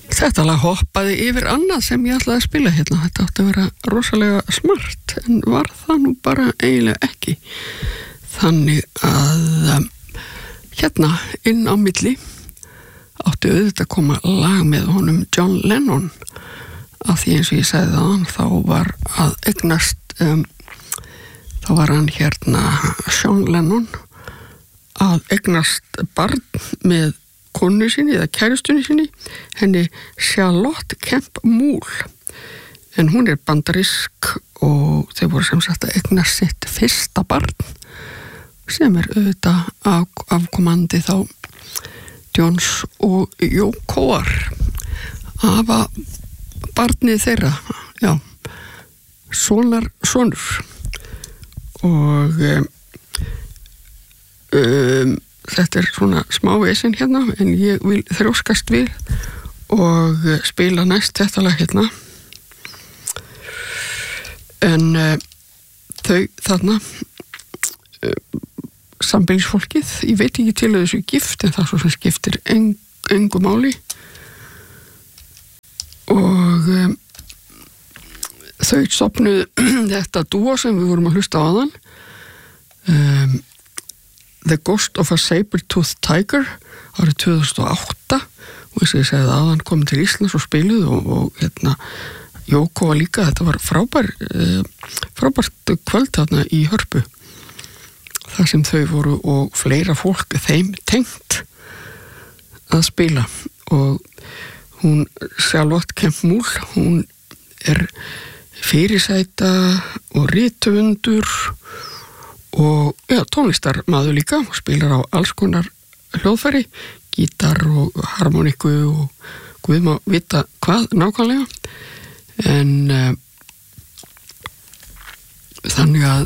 Þetta lag hoppaði yfir annað sem ég ætlaði að spila hérna. Þetta átti að vera rosalega smart en var það nú bara eiginlega ekki. Þannig að hérna inn á milli átti auðvitað að koma lag með honum John Lennon af því eins og ég sagði það þá var að eignast þá var hann hérna Sean Lennon að eignast barn með konu sinni eða kærustunni sinni henni Charlotte Kemp Moule en hún bandarísk og þau voru sem sagt að eignast sitt fyrsta barn sem auðvitað afkomandi þá Johns og Jókóar afa barnið þeirra sonur og þetta svona smá vesen hérna en ég vil þrjóskast við og spila næst þetta lag hérna en þau þarna sambýlisfólkið, ég veit ekki til að þessu gift en það svo sem skiptir engu máli og þau stofnuðu þetta dúo sem við vorum að hlusta á áðan The Ghost of a Saber-Toothed Tiger árið 2008 og þess að ég segði að hann kom til Íslands og spiluð og hérna Jóko var líka, þetta var frábært kvöld þarna í Hörpu þar sem þau voru og fleira fólk þeim tengt að spila og hún Charlotte Kemp Moule, hún fyrirsæta og rithöfundur og tónlistarmaður líka og spilar á alls konar hljóðfæri, gítar og harmoniku og guð má vita hvað nákvæmlega en þannig að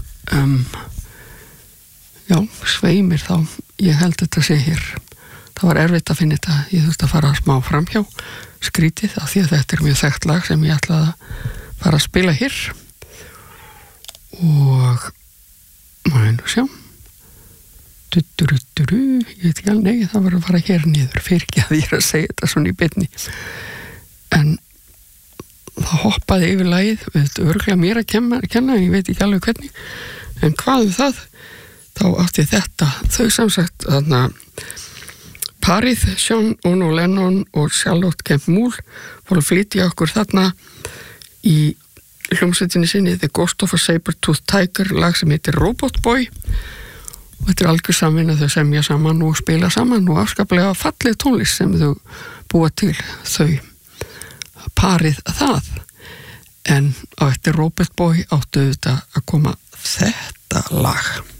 sveimir þá ég held þetta sé hér það var erfitt að finna þetta, ég þurfti að fara smá framhjá skrítið af því að þetta mjög þekkt lag sem ég ætlaði að fara að spila hér og maður sjá ég veit ekki alveg, nei það var að fara hér niður fyrir ekki að ég að segja þetta svona í beinni en það hoppaði yfir lagið þetta örgulega mér að kenna en ég veit ekki alveg hvernig en hvað það þá átti þetta þau samsagt þarna parið Sean Lennon og Charlotte Kemp Moule voru að flytja okkur þarna í hljómsveitinni sinni The Ghost of a Saber-Toothed Tiger lag sem heitir Robot Boy og þetta algjör samvinna þau semja saman og spila saman og afskaplega fallið tónlist sem þau búa til þau parið það en á eftir Robot Boy áttu þetta að koma þetta lag